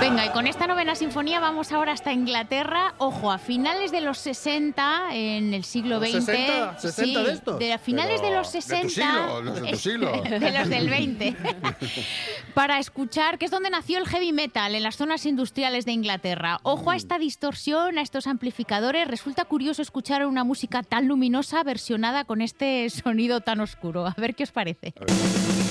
Venga, y con esta novena sinfonía vamos ahora hasta Inglaterra. Ojo, a finales de los 60, en el siglo XX. ¿60 sí, de estos? A finales de los 60. De tu siglo, los de tu siglo. De los del 20. Para escuchar, que es donde nació el heavy metal, en las zonas industriales de Inglaterra. Ojo a esta distorsión, a estos amplificadores. Resulta curioso escuchar una música tan luminosa versionada con este sonido tan oscuro. A ver qué os parece. A ver.